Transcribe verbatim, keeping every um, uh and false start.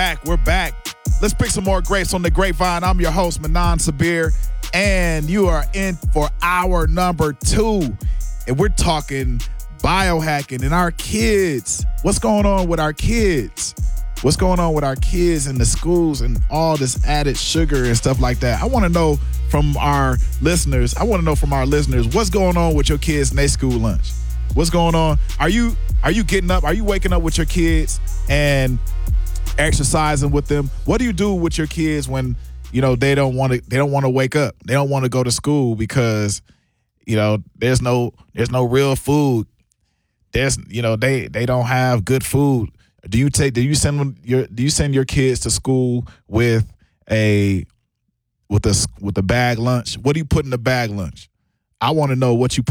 back. We're back. Let's pick some more grapes on the grapevine. I'm your host, Manan Sabir, and you are in for hour number two. And we're talking biohacking and our kids. What's going on with our kids? What's going on with our kids in the schools and all this added sugar and stuff like that? I want to know from our listeners. I want to know from our listeners, what's going on with your kids in their school lunch? What's going on? Are you are you getting up? Are you waking up with your kids and exercising with them? What do you do with your kids when, you know, they don't want to they don't want to wake up? They don't want to go to school because, you know, there's no there's no real food. There's, you know, they they don't have good food. Do you take do you send them your do you send your kids to school with a with a with a bag lunch? What do you put in the bag lunch? I want to know what you